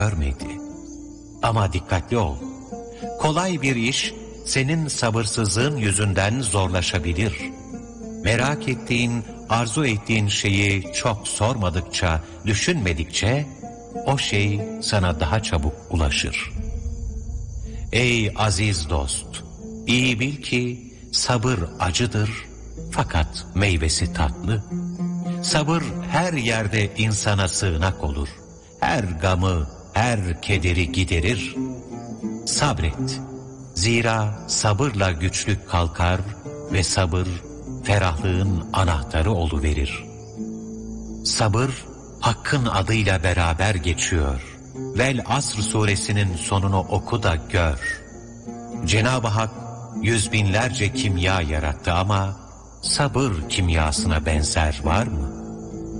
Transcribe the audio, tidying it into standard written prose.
görmedi. Ama dikkatli ol. Kolay bir iş senin sabırsızlığın yüzünden zorlaşabilir. Merak ettiğin, arzu ettiğin şeyi çok sormadıkça, düşünmedikçe o şey sana daha çabuk ulaşır. Ey aziz dost, iyi bil ki sabır acıdır fakat meyvesi tatlı. Sabır her yerde insana sığınak olur. Her gamı, her kederi giderir. Sabret. Zira sabırla güçlük kalkar ve sabır ferahlığın anahtarı oluverir. Sabır Hakk'ın adıyla beraber geçiyor. Vel Asr suresinin sonunu oku da gör. Cenab-ı Hak yüz binlerce kimya yarattı ama sabır kimyasına benzer var mı?